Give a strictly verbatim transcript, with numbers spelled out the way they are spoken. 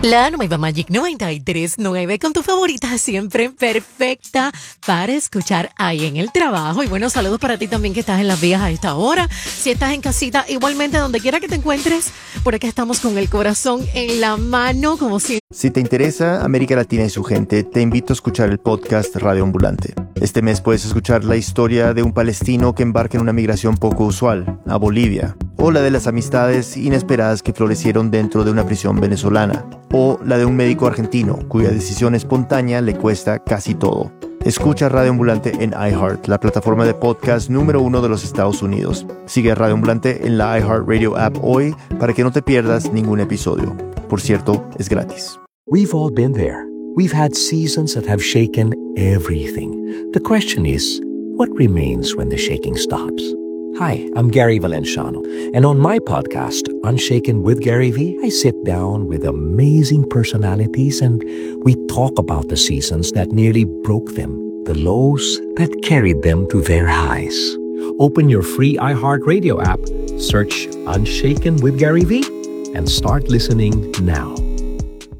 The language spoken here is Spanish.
La nueva Magic noventa y tres nueve con tu favorita siempre perfecta para escuchar ahí en el trabajo. Y buenos saludos para ti también que estás en las vías a esta hora. Si estás en casita, igualmente donde quiera que te encuentres, por acá estamos con el corazón en la mano, como siempre. Si te interesa América Latina y su gente, te invito a escuchar el podcast Radio Ambulante. Este mes puedes escuchar la historia de un palestino que embarca en una migración poco usual, a Bolivia, o la de las amistades inesperadas que florecieron dentro de una prisión venezolana, o la de un médico argentino cuya decisión espontánea le cuesta casi todo. Escucha Radio Ambulante en iHeart, la plataforma de podcast número uno de los Estados Unidos. Sigue Radio Ambulante en la iHeartRadio app hoy para que no te pierdas ningún episodio. Por cierto, es gratis. We've all been there. We've had seasons that have shaken everything. The question is, what remains when the shaking stops? Hi, I'm Gary Valenciano, and on my podcast, Unshaken with Gary V, I sit down with amazing personalities and we talk about the seasons that nearly broke them, the lows that carried them to their highs. Open your free iHeartRadio app, search Unshaken with Gary V, and start listening now.